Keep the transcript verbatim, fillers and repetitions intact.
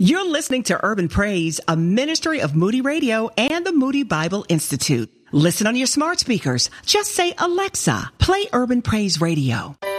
You're listening to Urban Praise, a ministry of Moody Radio and the Moody Bible Institute. Listen on your smart speakers. Just say, Alexa, play Urban Praise Radio.